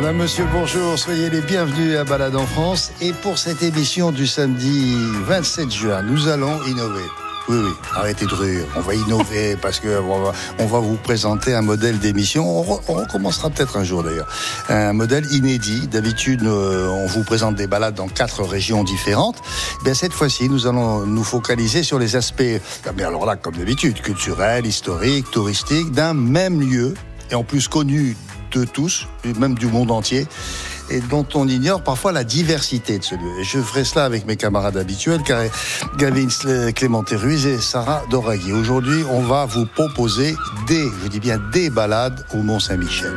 Madame, monsieur, bonjour, soyez les bienvenus à Balade en France. Et pour cette émission du samedi 27 juin, nous allons innover. Oui, arrêtez de rire, on va innover parce que on va vous présenter un modèle d'émission. On recommencera peut-être un jour d'ailleurs. Un modèle inédit. D'habitude, on vous présente des balades dans 4 régions différentes. Bien, cette fois-ci, nous allons nous focaliser sur les aspects, alors là, comme d'habitude, culturels, historiques, touristiques, d'un même lieu, et en plus connu de tous, même du monde entier, et dont on ignore parfois la diversité de ce lieu. Et je ferai cela avec mes camarades habituels, Gavin Clémenté Ruiz et Sarah Doraghi. Aujourd'hui, on va vous proposer des balades au Mont-Saint-Michel.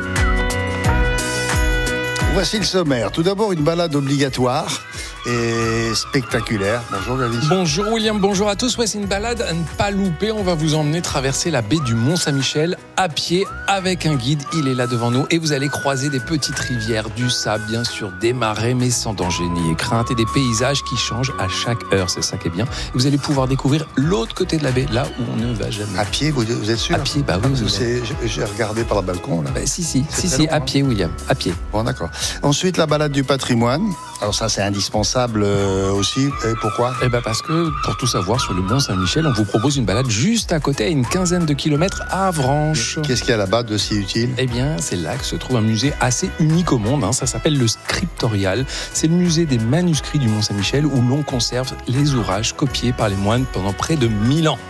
Voici le sommaire. Tout d'abord, une balade obligatoire et spectaculaire. Bonjour Gavin. Bonjour William, bonjour à tous. Ouais, c'est une balade à ne pas louper. On va vous emmener traverser la baie du Mont-Saint-Michel à pied avec un guide. Il est là devant nous et vous allez croiser des petites rivières, du sable, bien sûr, des marais, mais sans danger ni crainte, et des paysages qui changent à chaque heure. C'est ça qui est bien. Et vous allez pouvoir découvrir l'autre côté de la baie, là où on ne va jamais. À pied, vous êtes sûr? À pied, bah oui. J'ai regardé par le balcon là. Bah, si, à pied, William, à pied. Bon, d'accord. Ensuite, la balade du patrimoine. Alors ça, c'est indispensable aussi. Et pourquoi ? Parce que, pour tout savoir sur le Mont-Saint-Michel, on vous propose une balade juste à côté, à une quinzaine de kilomètres à Avranches. Qu'est-ce qu'il y a là-bas de si utile ? C'est là que se trouve un musée assez unique au monde. Ça s'appelle le Scriptorial. C'est le musée des manuscrits du Mont-Saint-Michel où l'on conserve les ouvrages copiés par les moines pendant près de 1000 ans.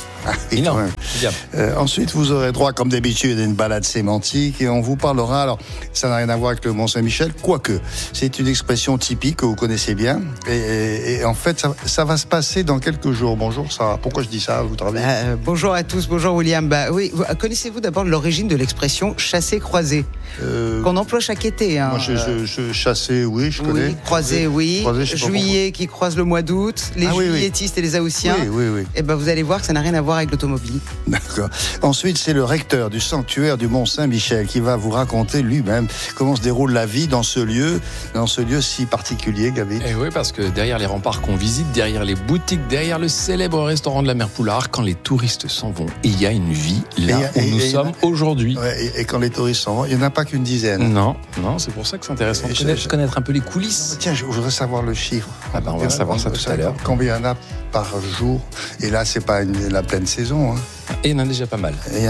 Ensuite, vous aurez droit, comme d'habitude, à une balade sémantique et on vous parlera. Alors, ça n'a rien à voir avec le Mont-Saint-Michel, quoique c'est une expression typique que vous connaissez bien. Et en fait, ça va se passer dans quelques jours. Bonjour Sarah. Pourquoi je dis ça, vous travaillez Bonjour à tous. Bonjour William. Oui, connaissez-vous d'abord l'origine de l'expression chasser-croiser qu'on emploie chaque été Moi, je chasser, oui, je connais. Oui, croiser, oui. Juillet qui croise le mois d'août, les juilletistes et les haussiens. Oui. Et vous allez voir que ça n'a rien à voir avec l'automobile. D'accord. Ensuite, c'est le recteur du sanctuaire du Mont-Saint-Michel qui va vous raconter lui-même comment se déroule la vie dans ce lieu si particulier, Gavin. Et oui, parce que derrière les remparts qu'on visite, derrière les boutiques, derrière le célèbre restaurant de la Mer Poulard, quand les touristes s'en vont, il y a une vie là où nous sommes aujourd'hui. Ouais, et quand les touristes s'en vont, il n'y en a pas qu'une dizaine. Non, c'est pour ça que c'est intéressant de connaître un peu les coulisses. Tiens, je voudrais savoir le chiffre. On va savoir ça tout à l'heure. Combien il y en a par jour? Et là, c'est pas la pleine saison. Et il y en a déjà pas mal.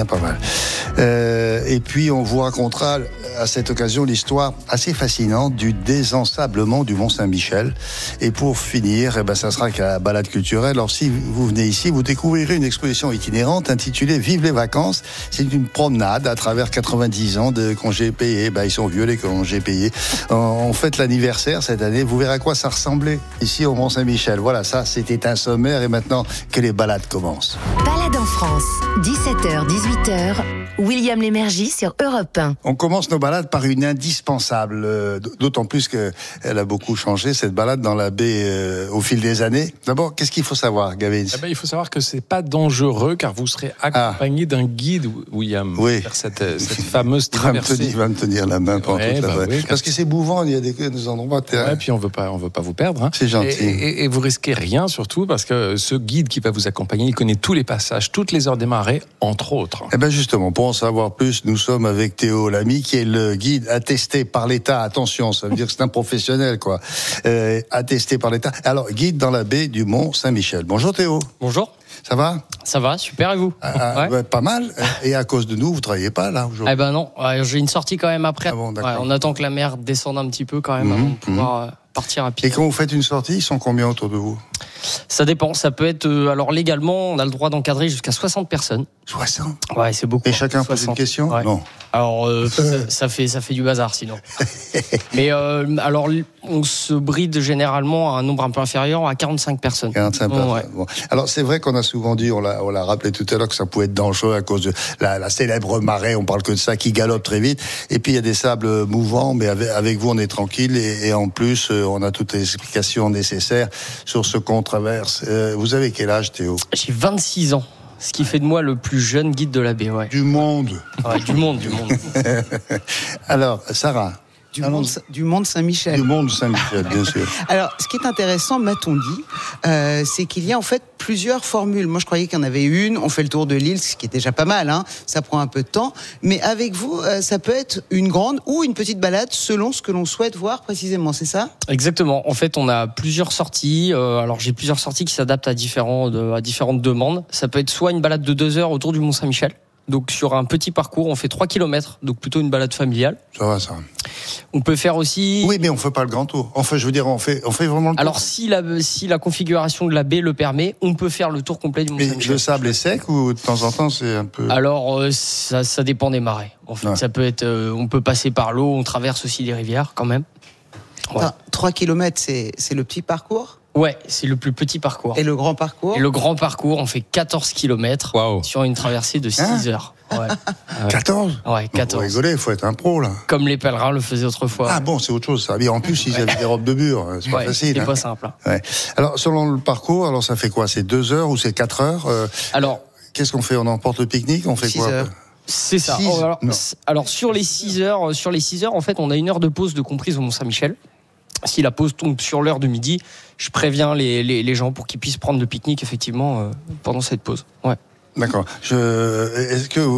Et puis, on vous racontera à cette occasion l'histoire assez fascinante du désensablement du Mont-Saint-Michel. Et pour finir, ça sera qu'à la balade culturelle. Alors, si vous venez ici, vous découvrirez une exposition itinérante intitulée « Vive les vacances ». C'est une promenade à travers 90 ans de congés payés. Ils sont vieux, les congés payés. On fête l'anniversaire cette année. Vous verrez à quoi ça ressemblait ici au Mont-Saint-Michel. Voilà, ça, c'était un sommaire. Et maintenant, que les balades commencent. Balade en France, 17h, 18h, William Lémergie sur Europe 1. On commence nos balades par une indispensable, d'autant plus qu'elle a beaucoup changé, cette balade dans la baie au fil des années. D'abord, qu'est-ce qu'il faut savoir, Gavin ? Il faut savoir que c'est pas dangereux car vous serez accompagné d'un guide, William, faire cette fameuse traversée. Il va me tenir la main pendant toute la journée. Parce que c'est mouvant, il y a des endroits. Et puis on veut pas vous perdre. C'est gentil. Et vous risquez rien surtout parce que ce guide qui va vous accompagner, il connaît tous les passages, toutes les heures des marais, entre autres. Justement, pour en savoir plus, nous sommes avec Théo Lamy, qui est le guide attesté par l'État. Attention, ça veut dire que c'est un professionnel, quoi. Attesté par l'État. Alors, guide dans la baie du Mont-Saint-Michel. Bonjour Théo. Bonjour. Ça va ? Ça va, super, et vous ? Pas mal. Et à cause de nous, vous travaillez pas là aujourd'hui ? Non, j'ai une sortie quand même après. On attend que la mer descende un petit peu quand même avant de pouvoir partir à pied. Et quand vous faites une sortie, ils sont combien autour de vous ? Ça dépend, ça peut être... alors légalement, on a le droit d'encadrer jusqu'à 60 personnes. 60 ? Ouais, c'est beaucoup. Et chacun pose une question ? Non. Alors, ça fait du bazar sinon. Mais alors, on se bride généralement à un nombre un peu inférieur, à 45 personnes. 45 personnes. Ouais. Bon. Alors, c'est vrai qu'on a souvent dit, on l'a rappelé tout à l'heure, que ça pouvait être dangereux à cause de la célèbre marée, on parle que de ça, qui galope très vite. Et puis, il y a des sables mouvants, mais avec vous, on est tranquille. Et en plus, on a toutes les explications nécessaires sur ce qu'on traverse. Vous avez quel âge, Théo ? J'ai 26 ans. Ce qui fait de moi le plus jeune guide de la baie, Du monde. Du monde. Alors, Sarah, du Mont Saint-Michel. Du Mont Saint-Michel, bien sûr. Alors, ce qui est intéressant, m'a-t-on dit, c'est qu'il y a en fait plusieurs formules. Moi, je croyais qu'il y en avait une. On fait le tour de l'île, ce qui est déjà pas mal. Hein. Ça prend un peu de temps. Mais avec vous, ça peut être une grande ou une petite balade selon ce que l'on souhaite voir précisément. C'est ça ? Exactement. En fait, on a plusieurs sorties. Alors, j'ai plusieurs sorties qui s'adaptent à différentes demandes. Ça peut être soit une balade de 2 heures autour du Mont Saint-Michel. Donc sur un petit parcours, on fait 3 km, donc plutôt une balade familiale. Ça va, ça. On peut faire aussi... Oui, mais on fait pas le grand tour. Enfin, je veux dire, on fait vraiment le tour. Alors si la configuration de la baie le permet, on peut faire le tour complet du Mont Saint-Michel. Le sable est sec ou de temps en temps c'est un peu... Alors ça dépend des marées. En fait, ouais. Ça peut être, on peut passer par l'eau, on traverse aussi des rivières quand même. Ouais. 3 km, c'est le petit parcours ? Ouais, c'est le plus petit parcours. Et le grand parcours ? Et le grand parcours, on fait 14 km sur une traversée de 6 heures. Ouais. 14 ? Ouais, 14. Vous rigolez, il faut être un pro, là. Comme les pèlerins le faisaient autrefois. Ah bon, c'est autre chose, ça. Et en plus, ils avaient des robes de bure. C'est pas facile. C'est pas simple. Ouais. Alors, selon le parcours, alors ça fait quoi ? C'est 2 heures ou c'est 4 heures Alors, qu'est-ce qu'on fait ? On emporte le pique-nique ? On fait 6 quoi heures. C'est ça. Alors, sur les 6 heures, en fait, on a 1 heure de pause de comprise au Mont-Saint-Michel. Si la pause tombe sur l'heure de midi, je préviens les gens pour qu'ils puissent prendre le pique-nique effectivement pendant cette pause. Ouais. D'accord. Est-ce que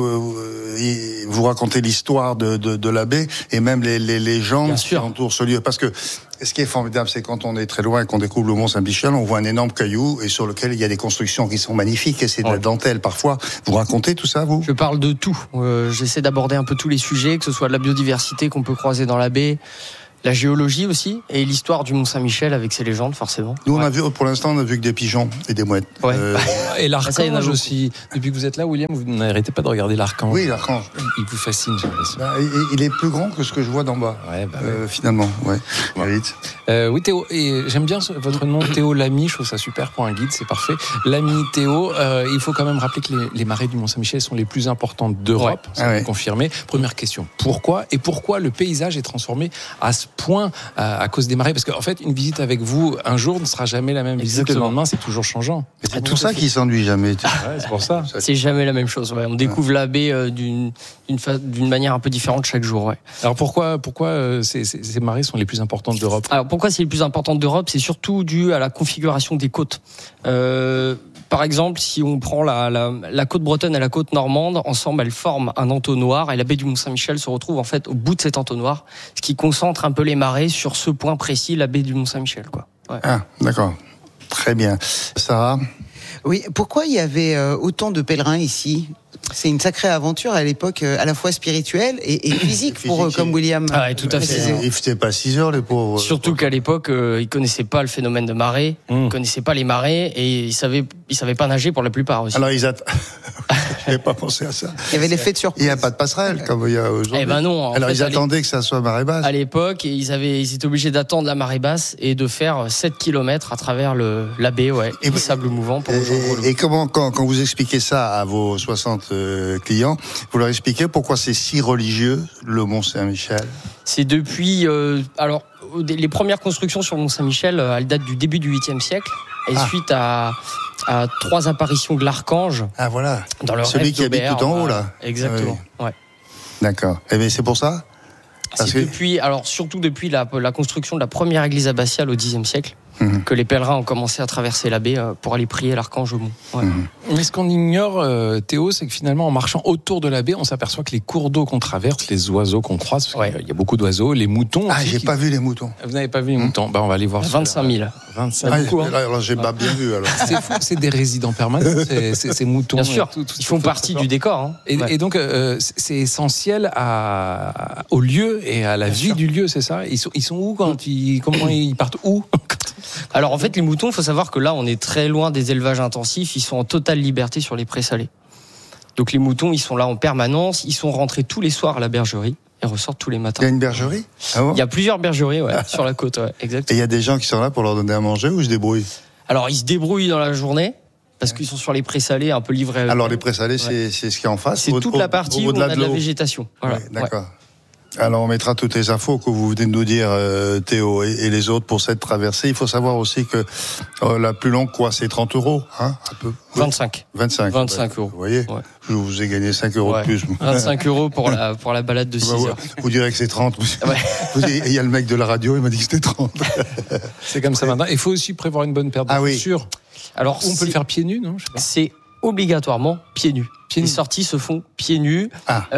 vous racontez l'histoire de la baie et même les légendes qui entourent ce lieu ? Parce que ce qui est formidable, c'est quand on est très loin et qu'on découvre le Mont Saint-Michel, on voit un énorme caillou et sur lequel il y a des constructions qui sont magnifiques et c'est de la dentelle parfois. Vous racontez tout ça, vous ? Je parle de tout. J'essaie d'aborder un peu tous les sujets, que ce soit de la biodiversité qu'on peut croiser dans la baie, la géologie aussi, et l'histoire du Mont Saint-Michel avec ses légendes, forcément. Nous, on a vu, pour l'instant, on a vu que des pigeons et des mouettes. Ouais. Et l'archange aussi. Depuis que vous êtes là, William, vous n'arrêtez pas de regarder l'archange. Oui, l'archange. Il vous fascine, j'ai l'impression. Il est plus grand que ce que je vois d'en bas. Ouais, finalement, ouais. Vite. Oui, Théo, et j'aime bien votre nom, Théo Lamy, je trouve ça super pour un guide, c'est parfait. Lamy Théo, il faut quand même rappeler que les marais du Mont Saint-Michel sont les plus importantes d'Europe, c'est confirmé. Première question, pourquoi le paysage est transformé à ce point à cause des marées? Parce qu'en fait, une visite avec vous un jour ne sera jamais la même visite. Le lendemain, c'est toujours changeant. C'est tout ça qui s'ennuie jamais. C'est pour ça. C'est jamais la même chose. Ouais. On découvre la baie d'une manière un peu différente chaque jour. Ouais. Alors pourquoi ces marées sont les plus importantes d'Europe? Alors pourquoi c'est les plus importantes d'Europe? C'est surtout dû à la configuration des côtes. Par exemple, si on prend la côte bretonne et la côte normande, ensemble, elles forment un entonnoir et la baie du Mont-Saint-Michel se retrouve en fait au bout de cet entonnoir, ce qui concentre un peu les marées sur ce point précis, la baie du Mont-Saint-Michel, quoi. Ouais. Ah, d'accord. Très bien. Sarah? Oui, pourquoi il y avait autant de pèlerins ici? C'est une sacrée aventure à l'époque, à la fois spirituelle et physique pour eux, comme William. Ah ouais, tout à fait. Ils faisaient pas 6 heures, les pauvres. Surtout qu'à l'époque, ils connaissaient pas le phénomène de marée, ils connaissaient pas les marées et ils savaient pas nager pour la plupart aussi. Alors je n'avais pas pensé à ça. Il y avait l'effet de surprise. Il n'y a pas de passerelle comme il y a aujourd'hui. Eh ben non. Alors ils attendaient que ça soit marée basse. À l'époque, ils étaient obligés d'attendre la marée basse et de faire 7 km à travers la baie, et le sable mouvant pour rejoindre. Et comment, quand vous expliquez ça à vos 60 clients, vous leur expliquez pourquoi c'est si religieux, le Mont Saint-Michel? C'est depuis... alors, les premières constructions sur le Mont Saint-Michel, elles datent du début du 8e siècle. Et suite à 3 apparitions de l'archange. Ah voilà. Dans le celui qui habite tout en haut là. Exactement. Oui. Ouais. D'accord. Et bien c'est pour ça. Surtout depuis la construction de la première église abbatiale au Xe siècle, que les pèlerins ont commencé à traverser la baie pour aller prier l'archange au mont. Ouais. Mais ce qu'on ignore, Théo, c'est que finalement, en marchant autour de la baie, on s'aperçoit que les cours d'eau qu'on traverse, les oiseaux qu'on croise, parce qu'il y a beaucoup d'oiseaux, les moutons. Ah, j'ai pas vu les moutons. Vous n'avez pas vu les moutons? On va aller voir. 25 000. 25 000. Alors j'ai pas bien vu. Alors. C'est fou, c'est des résidents permanents, ces moutons. Bien sûr, ils font partie du décor. Hein. Et donc, c'est essentiel au lieu et à la vie du lieu, c'est ça? Ils sont où comment ils partent où? Alors en fait, les moutons, il faut savoir que là, on est très loin des élevages intensifs. Ils sont en totale liberté sur les prés salés. Donc les moutons, ils sont là en permanence. Ils sont rentrés tous les soirs à la bergerie et ressortent tous les matins. Il y a une bergerie? Ah bon? Il y a plusieurs bergeries sur la côte, exactement. Et il y a des gens qui sont là pour leur donner à manger ou ils se débrouillent? Alors ils se débrouillent dans la journée. Parce qu'ils sont sur les prés salés, un peu livrés. Alors les prés salés, c'est ce qui est en face. C'est toute la partie où on a de la végétation. Voilà. Ouais, d'accord. Alors, on mettra toutes les infos que vous venez de nous dire, Théo, et les autres pour cette traversée. Il faut savoir aussi que la plus longue, c'est 30 €, hein, un peu. 25. 25 euros. Vous voyez, je vous ai gagné 5 € de plus. 25 € pour la balade de 6 heures. Vous direz que c'est 30. Il y a le mec de la radio, il m'a dit que c'était 30. C'est comme ça maintenant. Il faut aussi prévoir une bonne paire de chaussures. Alors, on peut le faire pieds nus, non? Je sais pas. C'est obligatoirement pieds nus. Les sorties se font pieds nus.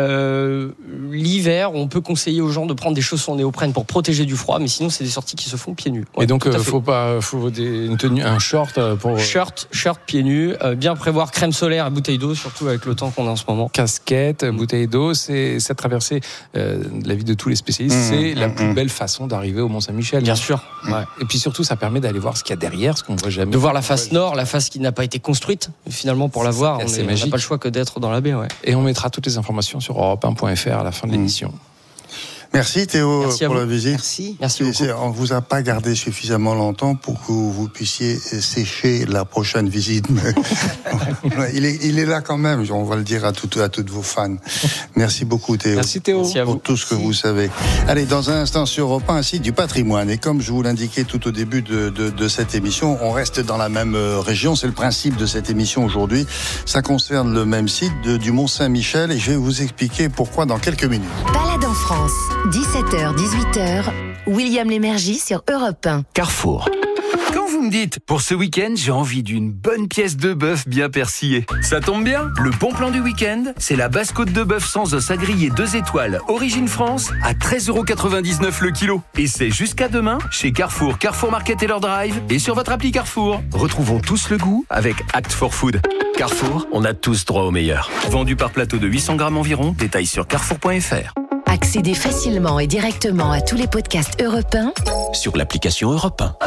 L'hiver, on peut conseiller aux gens de prendre des chaussons néoprène pour protéger du froid, mais sinon, c'est des sorties qui se font pieds nus. Et donc, faut une tenue, un short pour. Shirt, pieds nus. Bien prévoir crème solaire et bouteille d'eau, surtout avec le temps qu'on a en ce moment. Casquette, bouteille d'eau. C'est cette traversée de la vie de tous les spécialistes. C'est la plus belle façon d'arriver au Mont-Saint-Michel. Bien sûr. Ouais. Et puis surtout, ça permet d'aller voir ce qu'il y a derrière, ce qu'on voit jamais. De voir la face nord, la face qui n'a pas été construite. Finalement, pour la voir, on n'a pas le choix que d'être dans la baie. Ouais. Et on mettra toutes les informations sur europe1.fr à la fin de l'émission. Merci Théo pour la visite. Merci beaucoup. On ne vous a pas gardé suffisamment longtemps pour que vous puissiez sécher la prochaine visite. Mais il est là quand même, on va le dire à toutes vos fans. Merci beaucoup Théo. Merci Théo. Pour tout ce que vous savez. Allez, dans un instant sur Europe 1, un site du patrimoine. Et comme je vous l'indiquais tout au début de cette émission, on reste dans la même région. C'est le principe de cette émission aujourd'hui. Ça concerne le même site du Mont-Saint-Michel et je vais vous expliquer pourquoi dans quelques minutes. Balade en France. 17h, 18h, William Lémergie sur Europe 1. Carrefour. Quand vous me dites, pour ce week-end, j'ai envie d'une bonne pièce de bœuf bien persillée. Ça tombe bien, le bon plan du week-end, c'est la basse côte de bœuf sans os à griller 2 étoiles, origine France, à 13,99 € le kilo. Et c'est jusqu'à demain, chez Carrefour, Carrefour Market et leur drive, et sur votre appli Carrefour. Retrouvons tous le goût avec Act for Food. Carrefour, on a tous droit au meilleur. Vendu par plateau de 800 grammes environ, détail sur carrefour.fr. Accédez facilement et directement à tous les podcasts Europe 1 sur l'application Europe 1.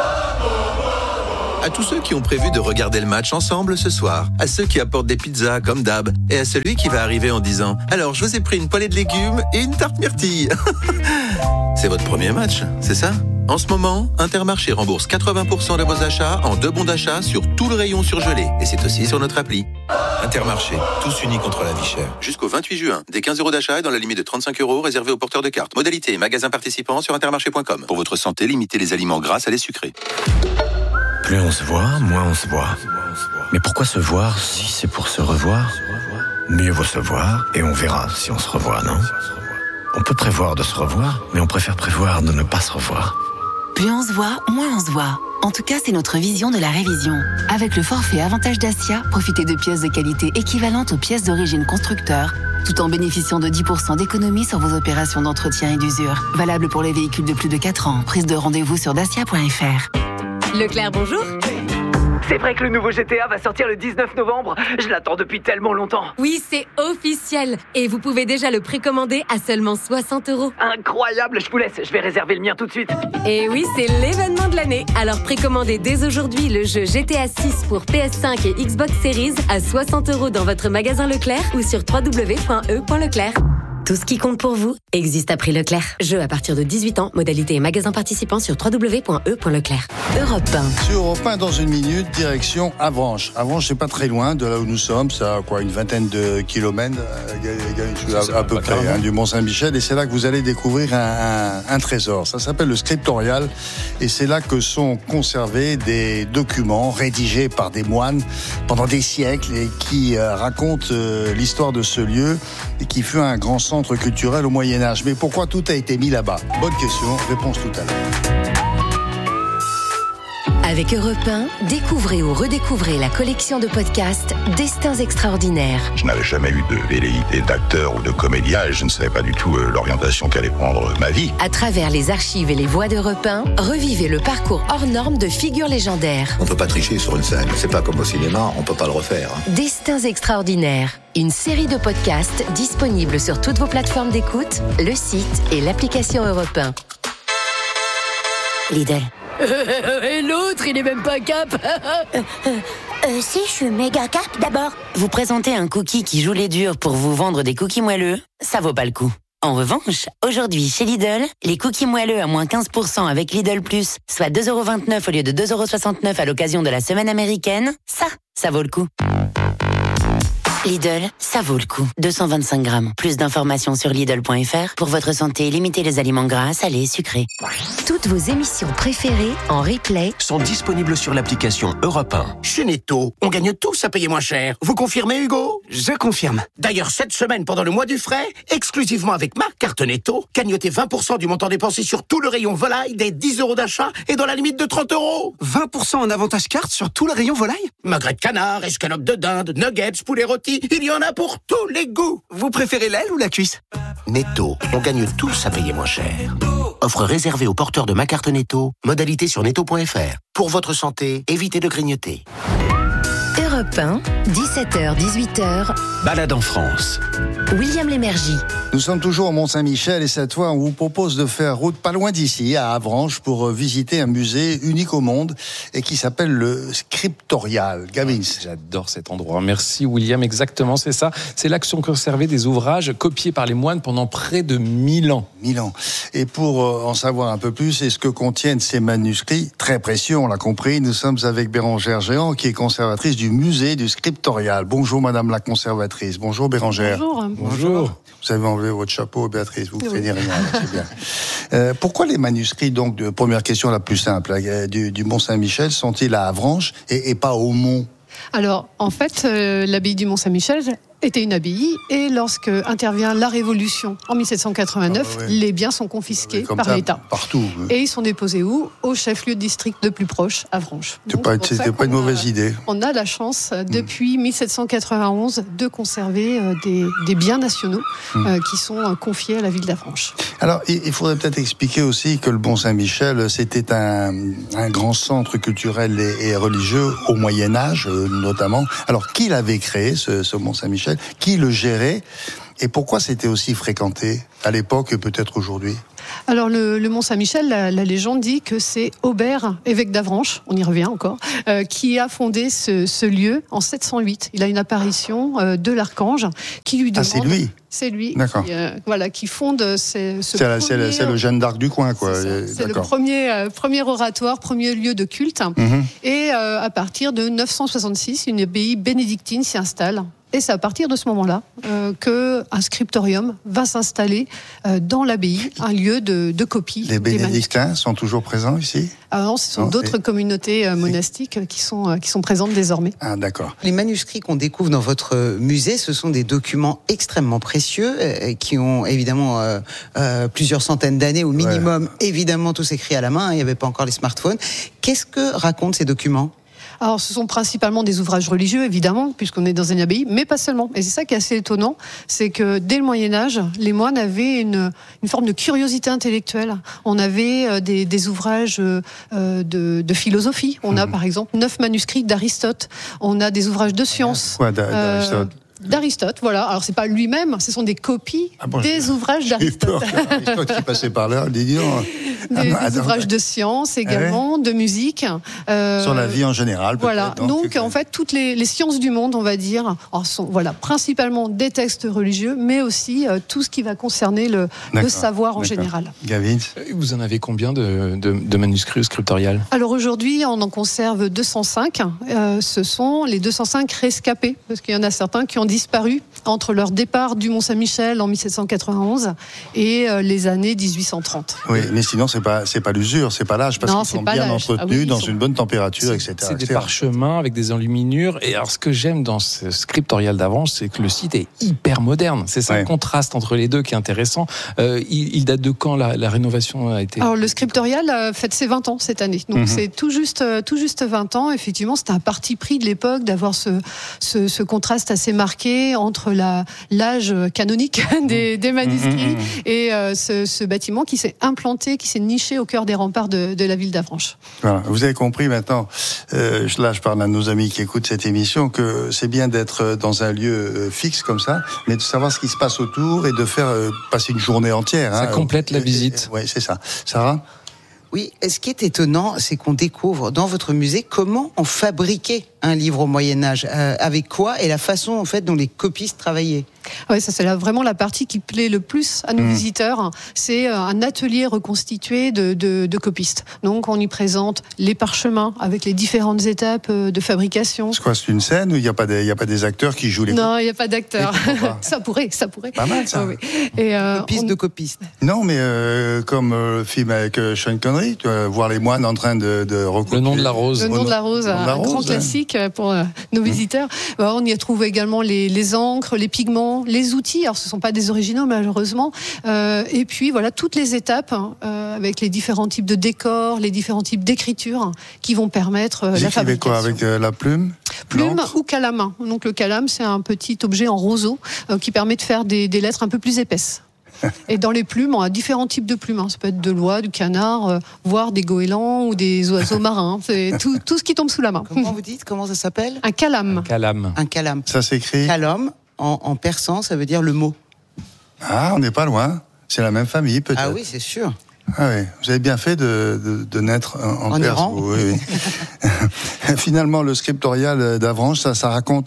À tous ceux qui ont prévu de regarder le match ensemble ce soir, à ceux qui apportent des pizzas comme d'hab, et à celui qui va arriver en disant « Alors, je vous ai pris une poêlée de légumes et une tarte myrtille ». C'est votre premier match, c'est ça ? En ce moment, Intermarché rembourse 80% de vos achats en 2 bons d'achat sur tout le rayon surgelé. Et c'est aussi sur notre appli. Intermarché, tous unis contre la vie chère. Jusqu'au 28 juin, des 15 € d'achat et dans la limite de 35 € réservés aux porteurs de cartes. Modalité, magasin participant sur intermarché.com. Pour votre santé, limitez les aliments gras à les sucrés. Plus on se voit, moins on se voit. Mais pourquoi se voir si c'est pour se revoir ? Mieux vaut se voir et on verra si on se revoit, non ? On peut prévoir de se revoir, mais on préfère prévoir de ne pas se revoir. Plus on se voit, moins on se voit. En tout cas, c'est notre vision de la révision. Avec le forfait Avantage Dacia, profitez de pièces de qualité équivalentes aux pièces d'origine constructeur, tout en bénéficiant de 10% d'économie sur vos opérations d'entretien et d'usure. Valable pour les véhicules de plus de 4 ans. Prise de rendez-vous sur dacia.fr. Leclerc, bonjour. C'est vrai que le nouveau GTA va sortir le 19 novembre. Je l'attends depuis tellement longtemps. Oui, c'est officiel. Et vous pouvez déjà le précommander à seulement 60 €. Incroyable, je vous laisse. Je vais réserver le mien tout de suite. Et oui, c'est l'événement de l'année. Alors précommandez dès aujourd'hui le jeu GTA 6 pour PS5 et Xbox Series à 60 € dans votre magasin Leclerc ou sur www.e.leclerc. Tout ce qui compte pour vous existe à prix Leclerc. Jeu à partir de 18 ans, modalité et magasin participant sur www.e.leclerc. Europe 1. Sur Europe 1, dans une minute, direction Avranches. Avranches, c'est pas très loin de là où nous sommes, ça a une vingtaine de kilomètres à peu près du Mont-Saint-Michel, et c'est là que vous allez découvrir un trésor. Ça s'appelle le scriptorial, et c'est là que sont conservés des documents rédigés par des moines pendant des siècles et qui racontent l'histoire de ce lieu et qui fut un grand centre culturel au Moyen-Âge. Mais pourquoi tout a été mis là-bas ? Bonne question, réponse tout à l'heure. Avec Europe 1, découvrez ou redécouvrez la collection de podcasts Destins extraordinaires. Je n'avais jamais eu de velléité d'acteur ou de comédien et je ne savais pas du tout l'orientation qu'allait prendre ma vie. À travers les archives et les voix d'Europe 1, revivez le parcours hors norme de figures légendaires. On peut pas tricher sur une scène, c'est pas comme au cinéma, on peut pas le refaire. Destins extraordinaires, une série de podcasts disponibles sur toutes vos plateformes d'écoute, le site et l'application Europe 1. Lidl. Et l'autre, il est même pas cap. Si, je suis méga cap d'abord. Vous présentez un cookie qui joue les durs pour vous vendre des cookies moelleux, ça vaut pas le coup. En revanche, aujourd'hui chez Lidl, les cookies moelleux à moins 15% avec Lidl Plus, soit 2,29 € au lieu de 2,69 € à l'occasion de la semaine américaine, ça vaut le coup. Lidl, ça vaut le coup. 225 grammes. Plus d'informations sur Lidl.fr. Pour votre santé, limitez les aliments gras, salés et sucrés. Toutes vos émissions préférées en replay sont disponibles sur l'application Europe 1. Chez Netto, on gagne tous à payer moins cher. Vous confirmez, Hugo ? Je confirme. D'ailleurs, cette semaine, pendant le mois du frais, exclusivement avec ma carte Netto, gagnotez 20% du montant dépensé sur tout le rayon volaille des 10 € d'achat et dans la limite de 30 €. 20% en avantage carte sur tout le rayon volaille ? Magret de canard, escalope de dinde, nuggets, poulet rôti, il y en a pour tous les goûts. Vous préférez l'aile ou la cuisse ? Netto, on gagne tous à payer moins cher. Offre réservée aux porteurs de ma carte Netto. Modalité sur netto.fr. Pour votre santé, évitez de grignoter. Europe 1, 17h, 18h. Balade en France. William Lémergie. Nous sommes toujours au Mont-Saint-Michel et cette fois, on vous propose de faire route pas loin d'ici, à Avranches, pour visiter un musée unique au monde et qui s'appelle le Scriptorial. Gavin. J'adore cet endroit. Merci William, exactement, c'est ça. C'est là que sont conservés des ouvrages copiés par les moines pendant près de 1000 ans. 1000 ans. Et pour en savoir un peu plus et ce que contiennent ces manuscrits, très précieux, on l'a compris, nous sommes avec Bérangère Géant, qui est conservatrice du musée du Scriptorial. Bonjour Madame la conservatrice. Bonjour Bérangère. Bonjour. Bonjour. Vous avez enlevé votre chapeau, Béatrice, vous ne craignez rien, c'est bien. Pourquoi les manuscrits, donc, première question la plus simple, du Mont-Saint-Michel, sont-ils à Avranches et pas au Mont ? Alors, en fait, l'abbaye du Mont-Saint-Michel était une abbaye et lorsque intervient la Révolution en 1789, les biens sont confisqués par l'État. Partout. Et ils sont déposés où ? Au chef-lieu de district le plus proche, Avranches. C'était pas une mauvaise idée. On a la chance, depuis 1791, de conserver des biens nationaux qui sont confiés à la ville d'Avranches. Alors, il faudrait peut-être expliquer aussi que le Mont-Saint-Michel, c'était un grand centre culturel et religieux au Moyen-Âge, notamment. Alors, qui l'avait créé, ce Mont-Saint-Michel ? Qui le gérait ? Et pourquoi c'était aussi fréquenté à l'époque et peut-être aujourd'hui ? Alors le Mont-Saint-Michel, la légende dit que c'est Aubert, évêque d'Avranches, on y revient encore, qui a fondé ce lieu en 708. Il a une apparition de l'archange qui lui demande... Ah, c'est lui ? C'est lui qui fonde c'est le Jeanne d'Arc du coin, quoi. C'est le premier oratoire, premier lieu de culte. Et à partir de 966, une abbaye bénédictine s'y installe. Et c'est à partir de ce moment-là qu'un scriptorium va s'installer dans l'abbaye, un lieu de copie. Les bénédictins sont toujours présents ici ? Non, ce sont d'autres communautés monastiques qui sont présentes désormais. Ah, d'accord. Les manuscrits qu'on découvre dans votre musée, ce sont des documents extrêmement précieux qui ont évidemment plusieurs centaines d'années au minimum, évidemment tous écrits à la main, il n'y avait pas encore les smartphones. Qu'est-ce que racontent ces documents ? Alors, ce sont principalement des ouvrages religieux, évidemment, puisqu'on est dans une abbaye, mais pas seulement. Et c'est ça qui est assez étonnant, c'est que dès le Moyen-Âge, les moines avaient une forme de curiosité intellectuelle. On avait des ouvrages de philosophie. On a, par exemple, 9 manuscrits d'Aristote. On a des ouvrages de sciences. D'Aristote, voilà. Alors, c'est pas lui-même, ce sont des copies des ouvrages d'Aristote. Aristote qui passait par là, des ouvrages de sciences également, de musique. Sur la vie en général, voilà. Donc, en fait, toutes les sciences du monde, on va dire, sont principalement des textes religieux, mais aussi tout ce qui va concerner le savoir en général. Gavin, vous en avez combien de manuscrits au Scriptorial ? Alors aujourd'hui, on en conserve 205. Ce sont les 205 rescapés, parce qu'il y en a certains qui ont disparu entre leur départ du Mont-Saint-Michel en 1791 et les années 1830. Oui, mais sinon c'est pas l'usure, c'est pas l'âge, parce qu'ils sont bien entretenus, dans une bonne température, etc. C'est des parchemins avec des enluminures. Et alors, ce que j'aime dans ce Scriptorial d'Avranches, c'est que le site est hyper moderne. C'est ça, le contraste entre les deux qui est intéressant. Il date de quand la rénovation a été ? Alors, le Scriptorial fête ses 20 ans cette année. Donc, c'est tout juste 20 ans. Effectivement, c'était un parti pris de l'époque d'avoir ce contraste assez marqué entre l'âge canonique des manuscrits et ce bâtiment qui s'est implanté, qui s'est niché au cœur des remparts de la ville d'Avranches. Voilà. Vous avez compris maintenant, là je parle à nos amis qui écoutent cette émission, que c'est bien d'être dans un lieu fixe comme ça, mais de savoir ce qui se passe autour et de faire passer une journée entière. Ça complète la visite. Oui, c'est ça. Sarah ? Oui, ce qui est étonnant, c'est qu'on découvre dans votre musée comment on fabriquait un livre au Moyen-Âge, avec quoi et la façon en fait dont les copistes travaillaient. Oui, ça c'est vraiment la partie qui plaît le plus à nos visiteurs. C'est un atelier reconstitué de copistes. Donc on y présente les parchemins avec les différentes étapes de fabrication. C'est quoi, c'est une scène où il n'y a pas des acteurs qui jouent les Non, il n'y a pas d'acteurs. Ça pourrait. Pas mal ça. Oui. Et copistes de copistes. Non, mais comme le film avec Sean Connery, tu vas voir les moines en train de recopier. Le nom de la rose. Le nom de la rose, un grand classique pour nos visiteurs. On y a trouvé également les encres, les pigments, les outils. Alors ce ne sont pas des originaux malheureusement. Et puis voilà toutes les étapes avec les différents types de décors, les différents types d'écriture qui vont permettre la fabrication. Quoi, avec la plume? Plume ou calame. Donc le calame, c'est un petit objet en roseau qui permet de faire des lettres un peu plus épaisses. Et dans les plumes, on a différents types de plumes. Ça peut être de l'oie, du canard, voire des goélands ou des oiseaux marins. C'est tout ce qui tombe sous la main. Comment vous dites? Comment ça s'appelle? Un calame. Un calame. Ça s'écrit? Calome, en persan, ça veut dire le mot. Ah, on n'est pas loin. C'est la même famille, peut-être. Ah oui, c'est sûr. Ah oui, vous avez bien fait de naître en Perse. Iran. Oui. Finalement, le scriptorial d'Avranches, ça raconte,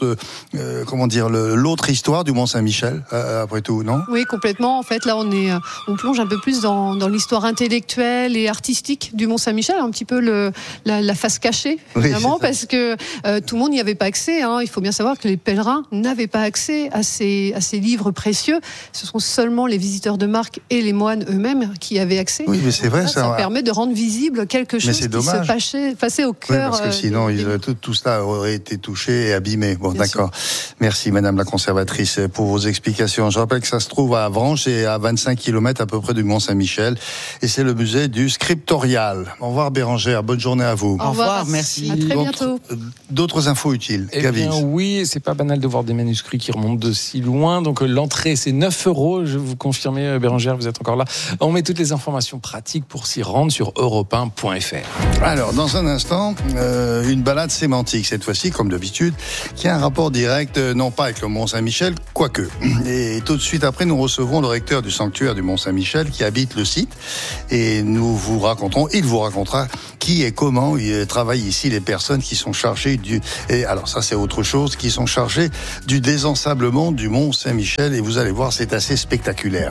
l'autre histoire du Mont-Saint-Michel, après tout, non? Oui, complètement. En fait, là, on plonge un peu plus dans l'histoire intellectuelle et artistique du Mont-Saint-Michel, un petit peu la face cachée, finalement, parce que tout le monde n'y avait pas accès. Il faut bien savoir que les pèlerins n'avaient pas accès à ces livres précieux. Ce sont seulement les visiteurs de marque et les moines eux-mêmes qui avaient accès. Oui, mais c'est vrai, ça permet de rendre visible quelque chose qui se passait au cœur. Oui, parce que sinon, tout cela aurait été touché et abîmé. Bon, bien d'accord. Sûr. Merci, Madame la conservatrice, pour vos explications. Je rappelle que ça se trouve à Avranches et à 25 km à peu près du Mont-Saint-Michel. Et c'est le musée du scriptorial. Au revoir, Bérangère. Bonne journée à vous. Au revoir, merci. À très bientôt. D'autres infos utiles. Eh bien, oui, c'est pas banal de voir des manuscrits qui remontent de si loin. Donc, l'entrée, c'est 9 €. Je vous confirme, Bérangère, vous êtes encore là. On met toutes les informations pratiques pour s'y rendre sur europe1.fr. Alors, dans un instant, une balade sémantique, cette fois-ci, comme d'habitude, qui a un rapport direct, non pas avec le Mont-Saint-Michel, quoique. Et tout de suite après, nous recevrons le recteur du sanctuaire du Mont-Saint-Michel qui habite le site. Et il vous racontera qui et comment travaillent ici les personnes qui sont chargées et alors ça c'est autre chose, qui sont chargées du désensablement du Mont-Saint-Michel. Et vous allez voir, c'est assez spectaculaire.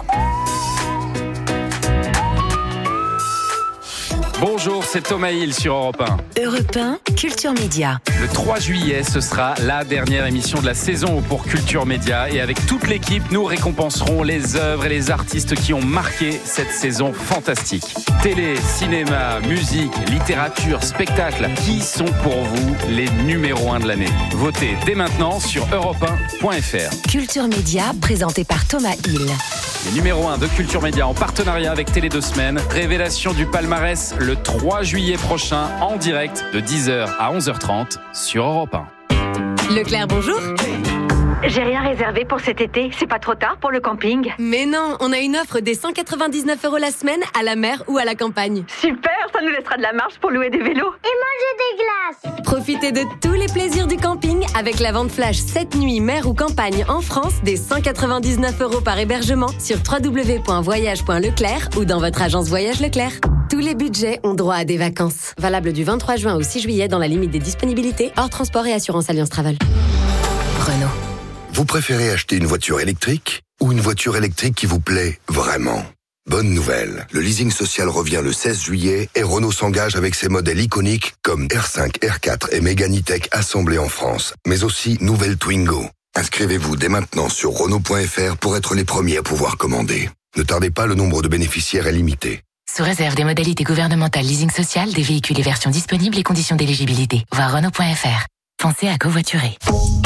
Bonjour, c'est Thomas Hill sur Europe 1. Europe 1, Culture Média. Le 3 juillet, ce sera la dernière émission de la saison pour Culture Média. Et avec toute l'équipe, nous récompenserons les œuvres et les artistes qui ont marqué cette saison fantastique. Télé, cinéma, musique, littérature, spectacle. Qui sont pour vous les numéros 1 de l'année? Votez dès maintenant sur europe1.fr. Culture Média, présenté par Thomas Hill. Les numéros 1 de Culture Média en partenariat avec Télé 2 Semaines. Révélation du palmarès le 3 juillet prochain en direct de 10h à 11h30 sur Europe 1. Leclerc, bonjour. J'ai rien réservé pour cet été. C'est pas trop tard pour le camping? Mais non, on a une offre des 199 € la semaine à la mer ou à la campagne. Super, ça nous laissera de la marge pour louer des vélos. Et manger des glaces. Profitez de tous les plaisirs du camping avec la vente flash 7 nuits mer ou campagne en France des 199 € par hébergement sur www.voyage.leclerc ou dans votre agence Voyage Leclerc. Tous les budgets ont droit à des vacances. Valable du 23 juin au 6 juillet dans la limite des disponibilités, hors transport et assurance Alliance Travel. Renault. Vous préférez acheter une voiture électrique ou une voiture électrique qui vous plaît vraiment? Bonne nouvelle, le leasing social revient le 16 juillet et Renault s'engage avec ses modèles iconiques comme R5, R4 et Mégane E-Tech assemblés en France, mais aussi nouvelle Twingo. Inscrivez-vous dès maintenant sur Renault.fr pour être les premiers à pouvoir commander. Ne tardez pas, le nombre de bénéficiaires est limité. Sous réserve des modalités gouvernementales leasing social, des véhicules et versions disponibles et conditions d'éligibilité. Voir Renault.fr. Pensez à covoiturer.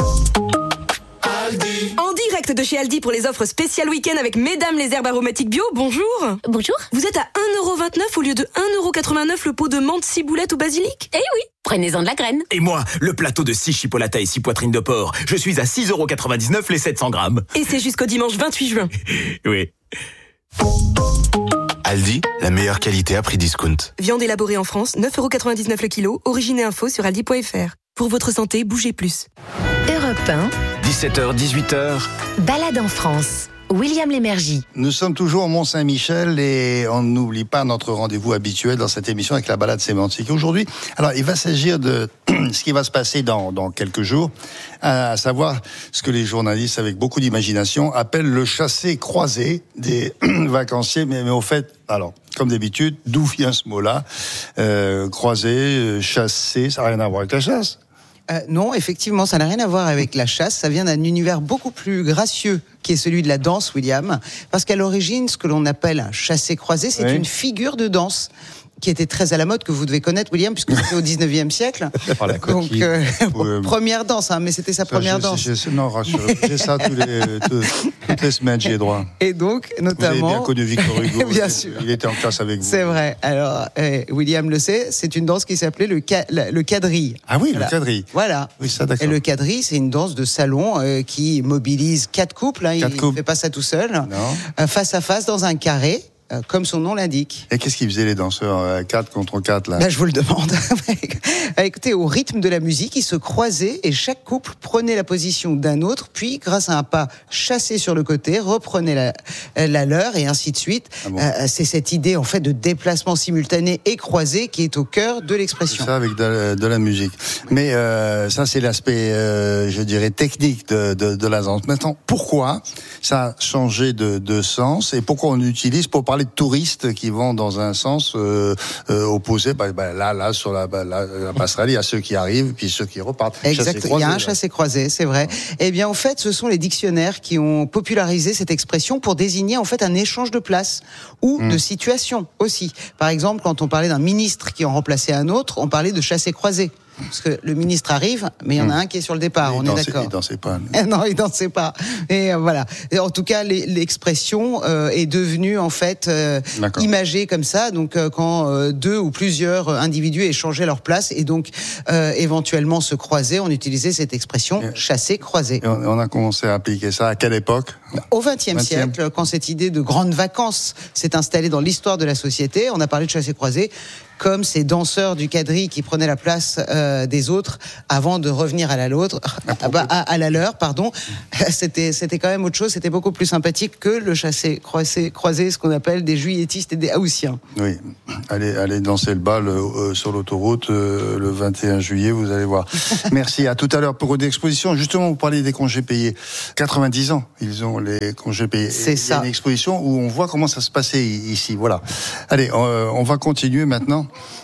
En direct de chez Aldi pour les offres spéciales week-end avec Mesdames les herbes aromatiques bio, bonjour. Bonjour. Vous êtes à 1,29€ au lieu de 1,89€ le pot de menthe, ciboulette ou basilic? Eh oui, prenez-en de la graine. Et moi, le plateau de 6 chipolatas et 6 poitrines de porc. Je suis à 6,99€ les 700 grammes. Et c'est jusqu'au dimanche 28 juin. Oui. Aldi, la meilleure qualité à prix discount. Viande élaborée en France, 9,99€ le kilo. Origine et info sur aldi.fr. Pour votre santé, bougez plus. Europe 1. 17h, 18h. Balade en France. William Lémergie. Nous sommes toujours au Mont-Saint-Michel et on n'oublie pas notre rendez-vous habituel dans cette émission avec la balade sémantique. Aujourd'hui, alors il va s'agir de ce qui va se passer dans quelques jours, à savoir ce que les journalistes, avec beaucoup d'imagination, appellent le chassé-croisé des vacanciers. Mais au fait, alors, comme d'habitude, d'où vient ce mot-là ? Croisé, chasser, ça n'a rien à voir avec la chasse. Non, effectivement, ça n'a rien à voir avec la chasse. Ça vient d'un univers beaucoup plus gracieux qui est celui de la danse, William. Parce qu'à l'origine, ce que l'on appelle un chassé-croisé, c'est une figure de danse qui était très à la mode, que vous devez connaître, William, puisque c'était au 19e siècle. Donc, première danse, mais c'était sa première danse. Non, rassurez-vous, j'ai ça toutes les semaines, j'y ai droit. Et donc, notamment... Vous avez bien connu Victor Hugo. Bien sûr. Il était en classe avec vous. C'est vrai. Alors, William le sait, c'est une danse qui s'appelait le quadrille. Ah oui, voilà. Le quadrille. Voilà. Oui, ça, d'accord. Et le quadrille, c'est une danse de salon qui mobilise 4 couples. Il ne fait pas ça tout seul. Face à face, dans un carré. Comme son nom l'indique. Et qu'est-ce qu'ils faisaient les danseurs 4 contre 4 là ? Je vous le demande. Écoutez, au rythme de la musique, ils se croisaient et chaque couple prenait la position d'un autre, puis grâce à un pas chassé sur le côté, reprenait la leur et ainsi de suite. Ah bon. C'est cette idée en fait de déplacement simultané et croisé qui est au cœur de l'expression. C'est ça avec de la musique. Mais ça c'est l'aspect, je dirais, technique de la danse. Maintenant, pourquoi ça a changé de sens et pourquoi on utilise pour parler de touristes qui vont dans un sens opposé, là sur la passerelle, il y a ceux qui arrivent puis ceux qui repartent. Exactement. Il y a un chassé-croisé, c'est vrai. Eh bien, en fait, ce sont les dictionnaires qui ont popularisé cette expression pour désigner en fait un échange de place ou de situation aussi. Par exemple, quand on parlait d'un ministre qui en remplaçait un autre, on parlait de chassé-croisé. Parce que le ministre arrive, mais il y en a un qui est sur le départ, on est d'accord. Il dansait pas. Non, il dansait pas. Et voilà. Et en tout cas, l'expression est devenue en fait imagée comme ça. Donc, quand 2 ou plusieurs individus échangeaient leur place et donc éventuellement se croisaient, on utilisait cette expression chasser-croiser. On a commencé à appliquer ça à quelle époque ? Au XXe siècle, quand cette idée de grandes vacances s'est installée dans l'histoire de la société, on a parlé de chasser-croiser comme ces danseurs du quadrille qui prenaient la place des autres avant de revenir à la leur, pardon. C'était quand même autre chose, c'était beaucoup plus sympathique que le chassé-croisé, ce qu'on appelle des juilletistes et des haussiens. Oui, allez danser le bal sur l'autoroute le 21 juillet, vous allez voir. Merci, à tout à l'heure pour une exposition. Justement, vous parlez des congés payés. 90 ans, ils ont les congés payés. C'est ça. Il y a une exposition où on voit comment ça se passait ici, voilà. Allez, on va continuer maintenant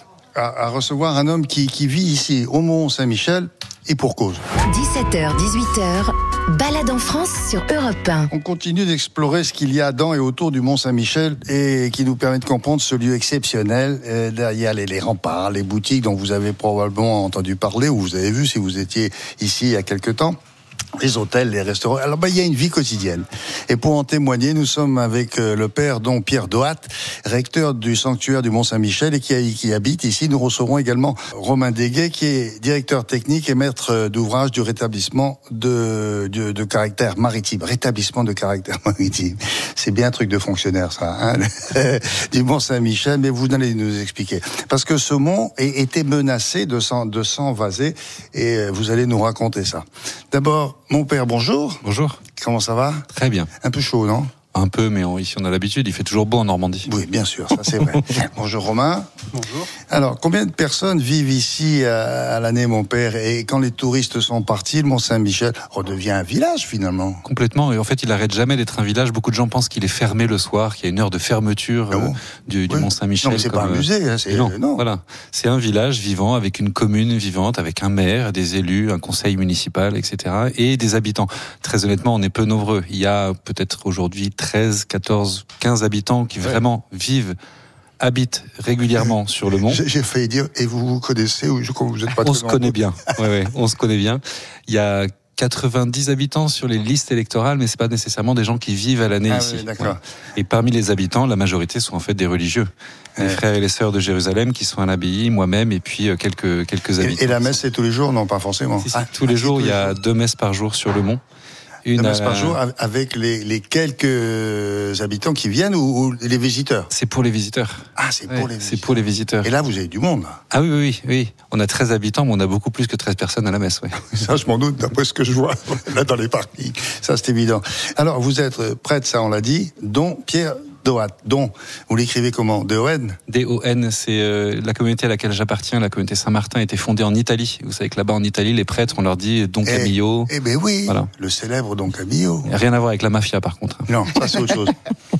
à recevoir un homme qui vit ici au Mont-Saint-Michel et pour cause. 17h, 18h, balade en France sur Europe 1. On continue d'explorer ce qu'il y a dans et autour du Mont-Saint-Michel et qui nous permet de comprendre ce lieu exceptionnel derrière les remparts, les boutiques dont vous avez probablement entendu parler ou vous avez vu si vous étiez ici il y a quelque temps. Les hôtels, les restaurants. Alors, il y a une vie quotidienne. Et pour en témoigner, nous sommes avec le père Don Pierre Doat, recteur du sanctuaire du Mont-Saint-Michel et qui habite ici. Nous recevrons également Romain Deguet, qui est directeur technique et maître d'ouvrage du rétablissement de caractère maritime. Rétablissement de caractère maritime. C'est bien un truc de fonctionnaire, ça, du Mont-Saint-Michel, mais vous allez nous expliquer. Parce que ce mont était menacé de s'envaser et vous allez nous raconter ça. D'abord, mon père, bonjour. Bonjour. Comment ça va ? Très bien. Un peu chaud, non ? Un peu, mais ici on a l'habitude, il fait toujours beau en Normandie. Oui, bien sûr, ça c'est vrai. Bonjour Romain. Bonjour. Alors, combien de personnes vivent ici à l'année, mon père ? Et quand les touristes sont partis, le Mont-Saint-Michel redevient un village finalement. Complètement, et en fait il n'arrête jamais d'être un village. Beaucoup de gens pensent qu'il est fermé le soir, qu'il y a une heure de fermeture du Mont-Saint-Michel. Non, mais c'est pas un musée. Non. Voilà. C'est un village vivant, avec une commune vivante, avec un maire, des élus, un conseil municipal, etc. et des habitants. Très honnêtement, on est peu nombreux. Il y a peut-être aujourd'hui 13, 14, 15 habitants qui vraiment habitent régulièrement sur le mont. J'ai failli dire, et vous vous connaissez, ou vous êtes pas On se connaît bien. On se connaît bien. Il y a 90 habitants sur les listes électorales, mais c'est pas nécessairement des gens qui vivent à l'année ici. Oui, d'accord. Et parmi les habitants, la majorité sont en fait des religieux. Les frères et les sœurs de Jérusalem qui sont à l'abbaye, moi-même, et puis quelques habitants. Et la messe, c'est tous les jours ? Non, pas forcément. Tous les jours, il y a 2 messes par jour sur le mont. Une messes par jour avec les quelques habitants qui viennent ou les visiteurs? C'est pour les visiteurs. Ah, c'est pour les visiteurs. C'est pour les visiteurs. Et là, vous avez du monde. Ah oui. On a 13 habitants, mais on a beaucoup plus que 13 personnes à la messe. Ouais. Ça, je m'en doute, d'après ce que je vois là dans les parkings. Ça, c'est évident. Alors, vous êtes prêtre, ça on l'a dit, dont Pierre Doat. Dont, vous l'écrivez comment? D-O-N? D-O-N, c'est la communauté à laquelle j'appartiens, la communauté Saint-Martin, a été fondée en Italie. Vous savez que là-bas en Italie, les prêtres, on leur dit Don Camillo. Eh ben oui, voilà. Le célèbre Don Camillo. Rien à voir avec la mafia, par contre. Non, ça c'est autre chose.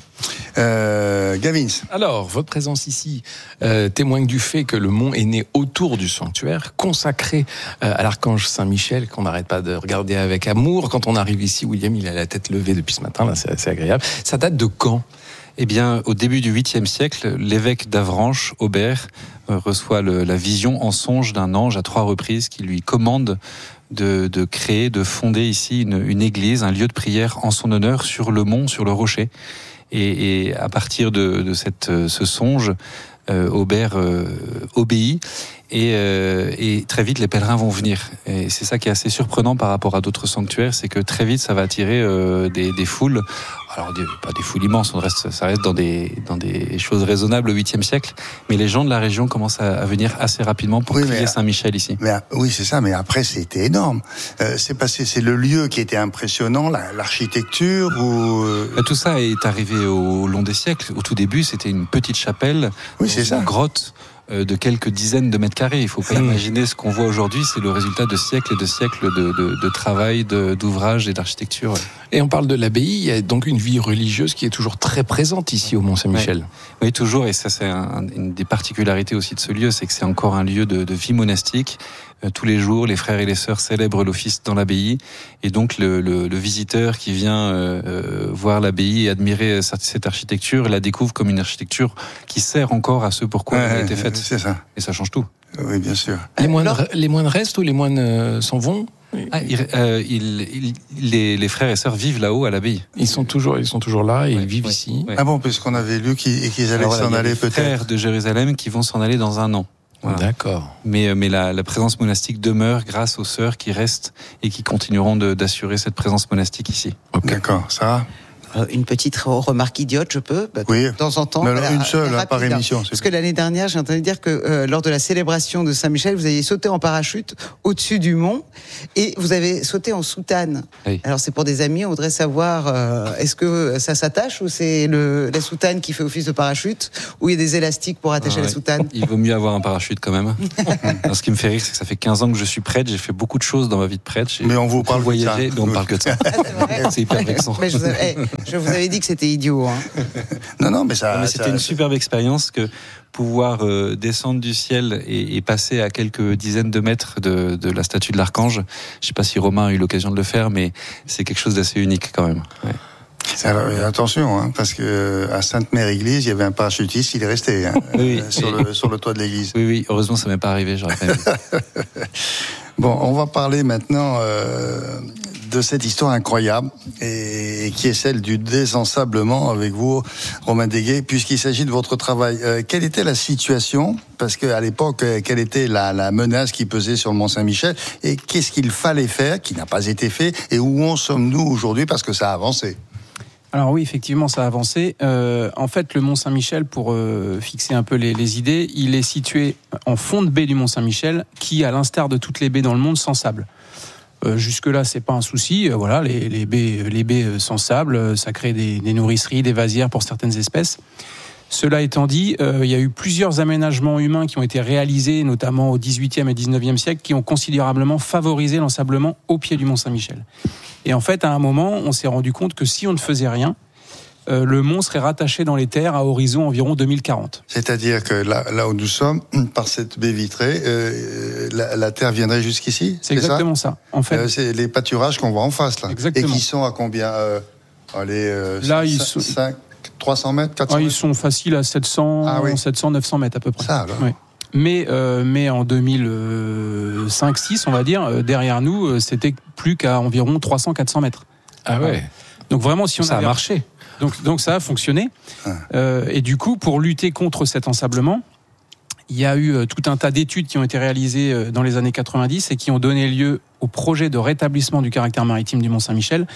Gavins. Alors, votre présence ici témoigne du fait que le mont est né autour du sanctuaire, consacré à l'archange Saint-Michel, qu'on n'arrête pas de regarder avec amour. Quand on arrive ici, William, il a la tête levée depuis ce matin, là, c'est assez agréable. Ça date de quand? Eh bien, au début du 8e siècle, l'évêque d'Avranches, Aubert, reçoit la vision en songe d'un ange à 3 reprises qui lui commande de créer, de fonder ici une église, un lieu de prière en son honneur sur le mont, sur le rocher. Et à partir de ce songe, Aubert obéit et très vite les pèlerins vont venir. Et c'est ça qui est assez surprenant par rapport à d'autres sanctuaires, c'est que très vite ça va attirer des foules. Alors pas des foules immenses, ça reste dans des choses raisonnables au 8e siècle, mais les gens de la région commencent à venir assez rapidement pour prier Saint-Michel ici. Oui, c'est ça, mais après c'était énorme. C'est le lieu qui était impressionnant, l'architecture ou... Tout ça est arrivé au long des siècles. Au tout début, c'était une petite chapelle, une grotte de quelques dizaines de mètres carrés. Il faut pas imaginer ce qu'on voit aujourd'hui, c'est le résultat de siècles et de siècles de travail, d'ouvrages et d'architecture. Et on parle de l'abbaye, il y a donc une vie religieuse qui est toujours très présente ici au Mont-Saint-Michel. Oui, toujours, et ça c'est une des particularités aussi de ce lieu, c'est que c'est encore un lieu de vie monastique. Tous les jours, les frères et les sœurs célèbrent l'office dans l'abbaye, et donc le visiteur qui vient voir l'abbaye et admirer cette architecture, la découvre comme une architecture qui sert encore à ce pourquoi elle a été faite. C'est ça. Et ça change tout. Oui, bien sûr. Les moines restent ou les moines s'en vont? Les frères et sœurs vivent là-haut à l'abbaye. Ils sont toujours là et ils vivent ici. Ah bon, parce qu'on avait lu qu'ils allaient s'en aller peut-être. Les frères de Jérusalem qui vont s'en aller dans un an. Voilà. D'accord. Mais la présence monastique demeure grâce aux sœurs qui restent et qui continueront d'assurer cette présence monastique ici. Okay. D'accord, Sarah? Une petite remarque idiote, je peux oui. De temps en temps. Mais alors, une seule par émission. Parce que l'année dernière, j'ai entendu dire que lors de la célébration de Saint-Michel, vous aviez sauté en parachute au-dessus du mont et vous avez sauté en soutane. Oui. Alors c'est pour des amis, on voudrait savoir est-ce que ça s'attache ou c'est la soutane qui fait office de parachute ou il y a des élastiques pour attacher la soutane? Il vaut mieux avoir un parachute quand même. Alors, ce qui me fait rire, c'est que ça fait 15 ans que je suis prêtre, j'ai fait beaucoup de choses dans ma vie de prêtre. Mais on vous parle voyager, mais on parle que de ça. C'est hyper vexant. Mais je vous avais dit que c'était idiot. Hein. Non, mais c'était une superbe expérience que pouvoir descendre du ciel et passer à quelques dizaines de mètres de la statue de l'archange. Je ne sais pas si Romain a eu l'occasion de le faire, mais c'est quelque chose d'assez unique quand même. Ouais. Alors, attention, hein, parce que à Sainte-Mère-Église, il y avait un parachutiste, il est resté sur le toit de l'église. Oui, heureusement, ça m'est pas arrivé, j'aurais pas vu. Bon, on va parler maintenant de cette histoire incroyable et qui est celle du désensablement avec vous, Romain Desguet, puisqu'il s'agit de votre travail. Quelle était la situation? Parce qu'à l'époque, quelle était la menace qui pesait sur le Mont-Saint-Michel? Et qu'est-ce qu'il fallait faire, qui n'a pas été fait? Et où en sommes-nous aujourd'hui? Parce que ça a avancé. Alors oui, effectivement, ça a avancé. En fait, le Mont-Saint-Michel, pour fixer un peu les idées, il est situé en fond de baie du Mont-Saint-Michel, qui, à l'instar de toutes les baies dans le monde, sans sable. Jusque-là, c'est pas un souci. Voilà, les baies sans sable, ça crée des nourriceries, des vasières pour certaines espèces. Cela étant dit, il y a eu plusieurs aménagements humains qui ont été réalisés, notamment au XVIIIe et XIXe siècle, qui ont considérablement favorisé l'ensablement au pied du Mont-Saint-Michel. Et en fait, à un moment, on s'est rendu compte que si on ne faisait rien, le mont serait rattaché dans les terres à horizon environ 2040. C'est-à-dire que là où nous sommes, par cette baie vitrée, la terre viendrait jusqu'ici? C'est exactement ça. En fait, c'est les pâturages qu'on voit en face, là. Exactement. Et qui sont à combien là, ils sont 300 mètres, 400 mètres? Ils sont faciles à 700, 900 mètres à peu près. Ça, alors. Oui. Mais en 2005-6, on va dire, derrière nous, c'était plus qu'à environ 300-400 mètres. Ah ouais. Donc vraiment, si on ça a marché. Donc ça a fonctionné. Et du coup, pour lutter contre cet ensablement, Il y a eu tout un tas d'études qui ont été réalisées dans les années 90 et qui ont donné lieu au projet de rétablissement du caractère maritime du Mont-Saint-Michel,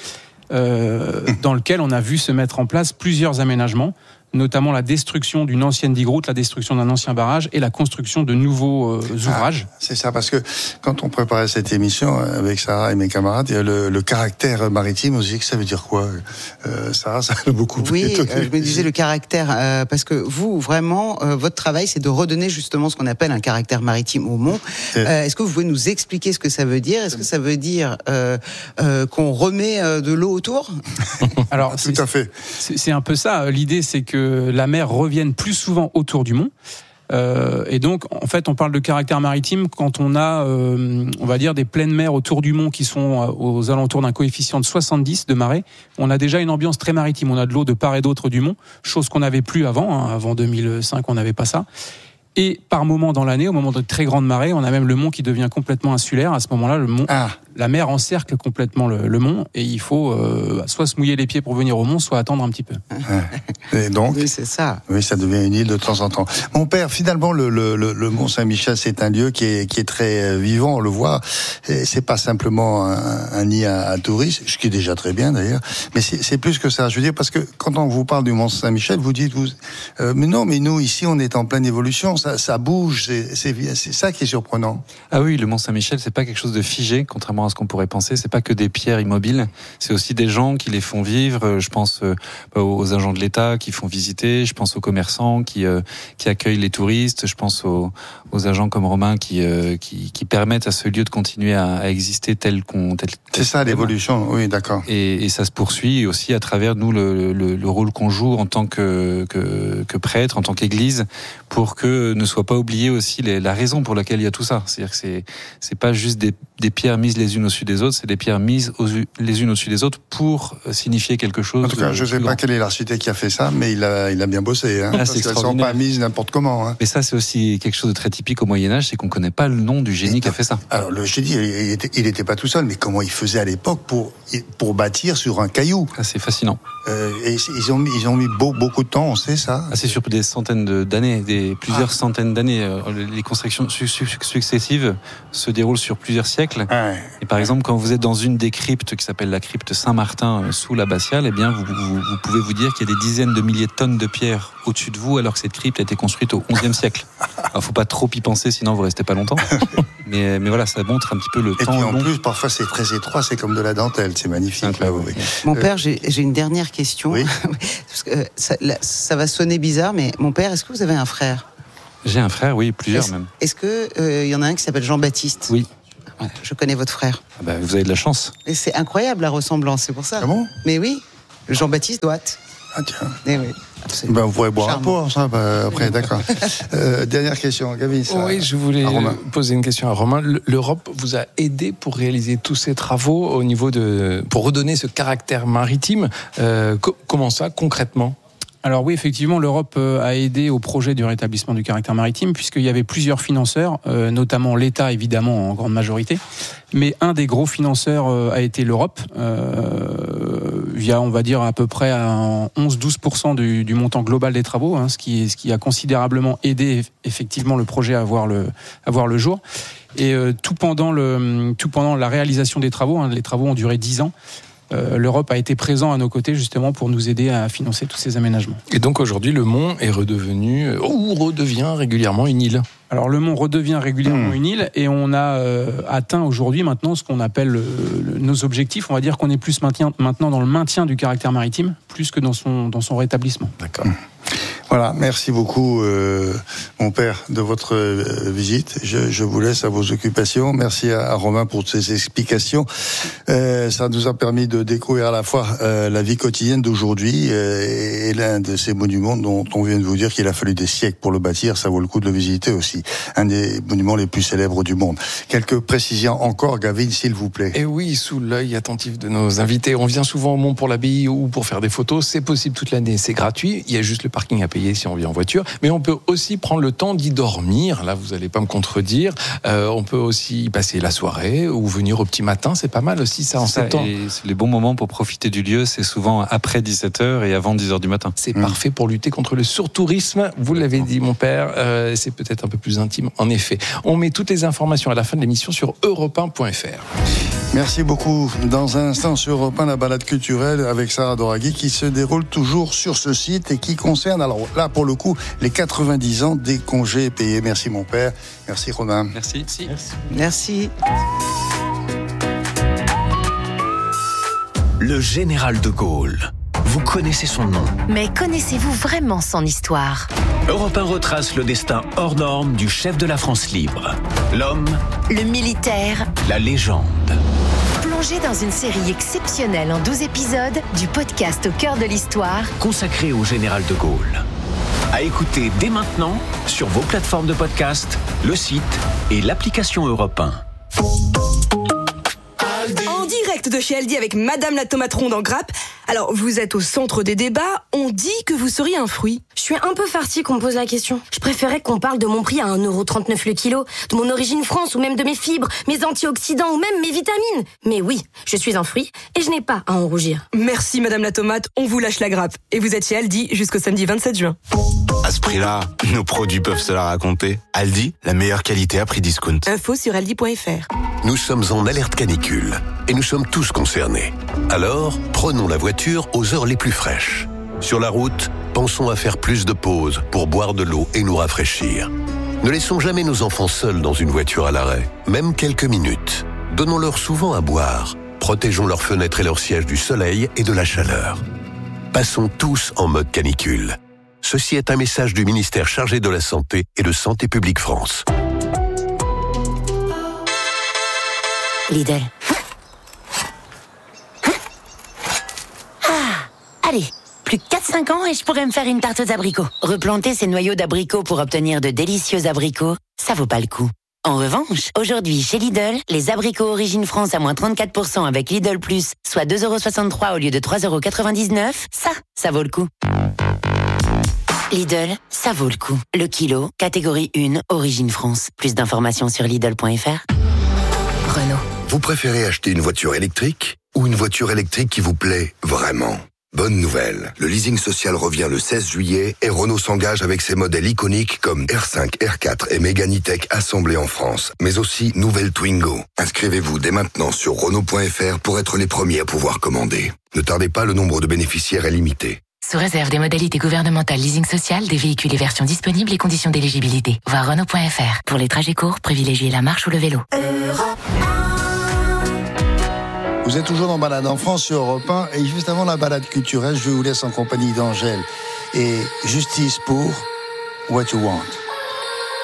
dans lequel on a vu se mettre en place plusieurs aménagements, notamment la destruction d'une ancienne digue-route, la destruction d'un ancien barrage et la construction de nouveaux ouvrages. C'est ça, parce que quand on préparait cette émission avec Sarah et mes camarades, il y a le caractère maritime aussi, que ça veut dire quoi Sarah, ça a beaucoup étonné. Oui, je me disais le caractère, parce que vous, vraiment, votre travail, c'est de redonner justement ce qu'on appelle un caractère maritime au Mont. Est-ce que vous pouvez nous expliquer ce que ça veut dire ? Est-ce que ça veut dire qu'on remet de l'eau autour ? Alors, tout à fait. C'est un peu ça. L'idée, c'est que la mer revienne plus souvent autour du mont. Et donc, en fait, on parle de caractère maritime quand on a, on va dire, des pleines mers autour du mont qui sont aux alentours d'un coefficient de 70 de marée. On a déjà une ambiance très maritime. On a de l'eau de part et d'autre du mont, chose qu'on n'avait plus avant. Avant 2005, on n'avait pas ça. Et par moment dans l'année, au moment de très grandes marées, on a même le mont qui devient complètement insulaire. À ce moment-là, le mont, la mer encercle complètement le mont, et il faut soit se mouiller les pieds pour venir au mont, soit attendre un petit peu. Et donc, oui, c'est ça. Oui, ça devient une île de temps en temps. Mon père, finalement, le Mont Saint-Michel, c'est un lieu qui est très vivant. On le voit. C'est pas simplement un nid à touristes, ce qui est déjà très bien d'ailleurs. Mais c'est plus que ça. Je veux dire, parce que quand on vous parle du Mont Saint-Michel, vous dites, mais non, mais nous ici, on est en pleine évolution. Ça bouge. C'est ça qui est surprenant. Ah oui, le Mont Saint-Michel, c'est pas quelque chose de figé, contrairement à ce qu'on pourrait penser. C'est pas que des pierres immobiles. C'est aussi des gens qui les font vivre. Je pense aux agents de l'État qui font visiter. Je pense aux commerçants qui accueillent les touristes. Je pense aux agents comme Romain qui permettent à ce lieu de continuer à exister tel c'est ça l'évolution. Oui, d'accord. Et ça se poursuit aussi à travers nous le rôle qu'on joue en tant que prêtre, en tant qu'Église, pour que ne soit pas oublié aussi la raison pour laquelle il y a tout ça. C'est-à-dire que c'est pas juste des pierres mises les unes au-dessus des autres, c'est des pierres mises les unes au-dessus des autres pour signifier quelque chose. En tout cas, je ne sais pas quel est l'architecte qui a fait ça, mais il a bien bossé. Parce qu'elles ne sont pas mises n'importe comment. Mais ça, c'est aussi quelque chose de très typique au Moyen-Âge, c'est qu'on ne connaît pas le nom du génie qui a fait ça. Alors, le génie, il n'était pas tout seul, mais comment il faisait à l'époque pour bâtir sur un caillou ? C'est fascinant. Et ils ont mis beaucoup de temps, on sait ça. C'est sur des centaines d'années, plusieurs centaines d'années. Les constructions successives se déroulent sur plusieurs siècles. Et par exemple, quand vous êtes dans une des cryptes qui s'appelle la crypte Saint-Martin sous l'abbatiale, eh bien, vous pouvez vous dire qu'il y a des dizaines de milliers de tonnes de pierres au-dessus de vous, alors que cette crypte a été construite au XIe siècle. Alors, faut pas trop y penser, sinon vous restez pas longtemps. Mais voilà, ça montre un petit peu le temps. Et puis en long. plus, parfois c'est très étroit, c'est comme de la dentelle, c'est magnifique. Là, oui. Mon père, j'ai une dernière question. Oui. Parce que ça va sonner bizarre, mais mon père, est-ce que vous avez un frère ? J'ai un frère, oui, plusieurs même. Est-ce que y en a un qui s'appelle Jean-Baptiste ? Oui. Je connais votre frère. Vous avez de la chance. Et c'est incroyable la ressemblance, c'est pour ça. Ah bon ? Mais oui, Jean-Baptiste Douat. Ah tiens. Eh oui. Vous pourrez boire un pot, ça, après, d'accord. Dernière question, Gavin. Oui, je voulais poser une question à Romain. L'Europe vous a aidé pour réaliser tous ces travaux au niveau pour redonner ce caractère maritime. Comment ça, concrètement ? Alors oui, effectivement, l'Europe a aidé au projet du rétablissement du caractère maritime, puisqu'il y avait plusieurs financeurs, notamment l'État évidemment en grande majorité, mais un des gros financeurs a été l'Europe, via on va dire à peu près 11-12% du montant global des travaux, ce qui a considérablement aidé effectivement le projet à voir le jour. Et tout pendant la réalisation des travaux, les travaux ont duré 10 ans. L'Europe a été présent à nos côtés justement pour nous aider à financer tous ces aménagements. Et donc aujourd'hui, le Mont est redevient régulièrement une île. Alors le Mont redevient régulièrement une île et on a atteint aujourd'hui maintenant ce qu'on appelle nos objectifs. On va dire qu'on est plus maintenant dans le maintien du caractère maritime plus que dans son rétablissement. D'accord. Voilà, merci beaucoup mon père de votre visite. Je vous laisse à vos occupations. Merci à Romain pour ces explications. Ça nous a permis de découvrir à la fois la vie quotidienne d'aujourd'hui et l'un de ces monuments dont on vient de vous dire qu'il a fallu des siècles pour le bâtir. Ça vaut le coup de le visiter aussi. Un des monuments les plus célèbres du monde. Quelques précisions encore, Gavin, s'il vous plaît. Et oui, sous l'œil attentif de nos invités. On vient souvent au Mont pour l'abbaye ou pour faire des photos. C'est possible toute l'année, c'est gratuit. Il y a juste le parking à payer. payer si on vient en voiture. Mais on peut aussi prendre le temps d'y dormir. Là, vous n'allez pas me contredire. On peut aussi y passer la soirée ou venir au petit matin. C'est pas mal aussi ça en ce temps. Et les bons moments pour profiter du lieu, c'est souvent après 17h et avant 10h du matin. C'est parfait pour lutter contre le surtourisme. Vous l'avez dit, mon père. C'est peut-être un peu plus intime, en effet. On met toutes les informations à la fin de l'émission sur europe1.fr. Merci beaucoup. Dans un instant sur Europe 1, la balade culturelle avec Sarah Doraghi qui se déroule toujours sur ce site et qui concerne, alors là pour le coup, les 90 ans des congés payés. Merci mon père. Merci Romain. Merci. Merci. Le général de Gaulle. Vous connaissez son nom. Mais connaissez-vous vraiment son histoire ? Europe 1 retrace le destin hors norme du chef de la France libre. L'homme, Le militaire, la légende. plongé dans une série exceptionnelle en 12 épisodes du podcast Au cœur de l'histoire, Consacré au général de Gaulle. À écouter dès maintenant sur vos plateformes de podcast, le site et l'application Europe 1. En direct de chez Aldi avec Madame la tomate ronde en grappe. Alors, vous êtes au centre des débats, on dit que vous seriez un fruit. Je suis un peu farcie qu'on me pose la question. Je préférais qu'on parle de mon prix à 1,39€ le kilo, de mon origine France ou même de mes fibres, mes antioxydants ou même mes vitamines. Mais oui, je suis un fruit et je n'ai pas à en rougir. Merci Madame la tomate, on vous lâche la grappe. Et vous êtes chez Aldi jusqu'au samedi 27 juin. À ce prix-là, nos produits peuvent se la raconter. Aldi, la meilleure qualité à prix discount. Info sur aldi.fr. Nous sommes en alerte canicule et nous sommes tous concernés. Alors, prenons la voiture aux heures les plus fraîches. Sur la route, pensons à faire plus de pauses pour boire de l'eau et nous rafraîchir. Ne laissons jamais nos enfants seuls dans une voiture à l'arrêt, même quelques minutes. Donnons-leur souvent à boire. Protégeons leurs fenêtres et leurs sièges du soleil et de la chaleur. Passons tous en mode canicule. Ceci est un message du ministère chargé de la Santé et de Santé publique France. Lidl. Allez, plus que 4-5 ans et je pourrais me faire une tarte aux abricots. Replanter ces noyaux d'abricots pour obtenir de délicieux abricots, ça vaut pas le coup. En revanche, aujourd'hui, chez Lidl, les abricots Origine France à moins 34% avec Lidl Plus, soit 2,63€ au lieu de 3,99€, ça vaut le coup. Lidl, ça vaut le coup. Le kilo, catégorie 1, Origine France. Plus d'informations sur Lidl.fr. Renault. Vous préférez acheter une voiture électrique ou une voiture électrique qui vous plaît vraiment ? Bonne nouvelle, le leasing social revient le 16 juillet et Renault s'engage avec ses modèles iconiques comme R5, R4 et Mégane E-Tech assemblés en France, mais aussi nouvelle Twingo. Inscrivez-vous dès maintenant sur Renault.fr pour être les premiers à pouvoir commander. Ne tardez pas, le nombre de bénéficiaires est limité. Sous réserve des modalités gouvernementales leasing social, des véhicules et versions disponibles et conditions d'éligibilité. Voir Renault.fr. Pour les trajets courts, privilégiez la marche ou le vélo. Vous êtes toujours dans Balade en France sur Europe 1 et juste avant la balade culturelle, je vous laisse en compagnie d'Angèle et Justice pour What You Want.